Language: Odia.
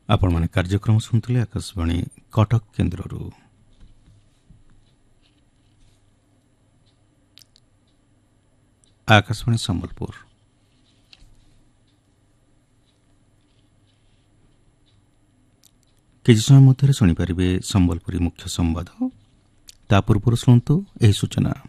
ଆପଣମାନେ କାର୍ଯ୍ୟକ୍ରମ ଶୁଣୁଥିଲେ ଆକାଶବାଣୀ କଟକ କେନ୍ଦ୍ରରୁ। ଆକାଶବାଣୀ ସମ୍ବଲପୁର। କିଛି ସମୟ ମଧ୍ୟରେ ଶୁଣିପାରିବେ ସମ୍ବଲପୁରୀ ମୁଖ୍ୟ ସମ୍ବାଦ। ତା ପୂର୍ବରୁ ଶୁଣନ୍ତୁ ଏହି ସୂଚନା।